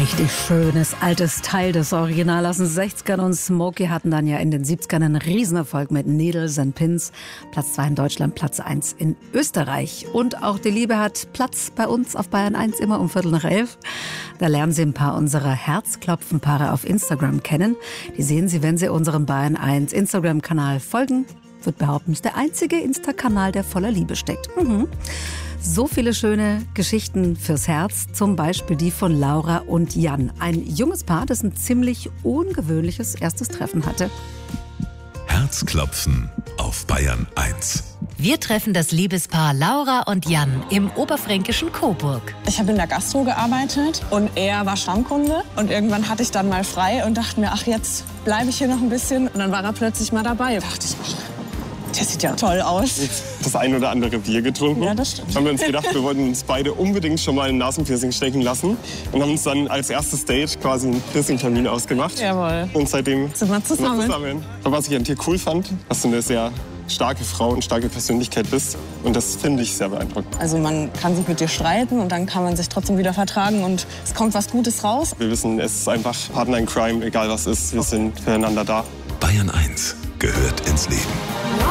Richtig schönes, altes Teil des Original aus den 60ern und Smokey hatten dann ja in den 70ern einen Riesenerfolg mit Needles and Pins. Platz 2 in Deutschland, Platz 1 in Österreich. Und auch die Liebe hat Platz bei uns auf Bayern 1 immer um 11:15. Da lernen Sie ein paar unserer Herzklopfenpaare auf Instagram kennen. Die sehen Sie, wenn Sie unserem Bayern 1 Instagram-Kanal folgen. Ich würde behaupten, ist der einzige Insta-Kanal, der voller Liebe steckt. So viele schöne Geschichten fürs Herz, zum Beispiel die von Laura und Jan. Ein junges Paar, das ein ziemlich ungewöhnliches erstes Treffen hatte. Herzklopfen auf Bayern 1. Wir treffen das Liebespaar Laura und Jan im oberfränkischen Coburg. Ich habe in der Gastro gearbeitet und er war Stammkunde. Und irgendwann hatte ich dann mal frei und dachte mir, ach, jetzt bleibe ich hier noch ein bisschen. Und dann war er plötzlich mal dabei. Da dachte ich, ach, der sieht ja toll aus. Das ein oder andere Bier getrunken. Ja, das stimmt. Haben wir uns gedacht, wir wollten uns beide unbedingt schon mal ein Nasenpiercing stechen lassen. Und haben uns dann als erstes Date quasi einen Piercing-Termin ausgemacht. Jawohl. Und seitdem Sind wir zusammen. Aber was ich an dir cool fand, dass du eine sehr starke Frau und starke Persönlichkeit bist. Und das finde ich sehr beeindruckend. Also man kann sich mit dir streiten und dann kann man sich trotzdem wieder vertragen und es kommt was Gutes raus. Wir wissen, es ist einfach Partner in Crime, egal was ist. Wir sind füreinander da. Bayern 1 gehört ins Leben.